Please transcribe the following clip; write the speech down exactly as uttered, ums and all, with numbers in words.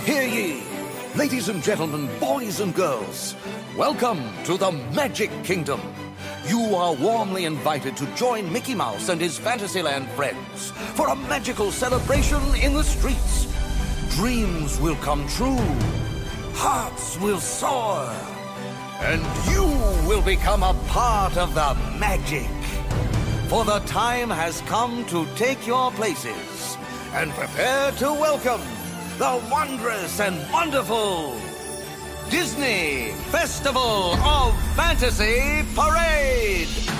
Hear ye, ladies and gentlemen, boys and girls, welcome to the Magic Kingdom. You are warmly invited to join Mickey Mouse and his Fantasyland friends for a magical celebration in the streets. Dreams will come true, hearts will soar, and you will become a part of the magic. For the time has come to take your places and prepare to welcome the wondrous and wonderful Disney Festival of Fantasy Parade!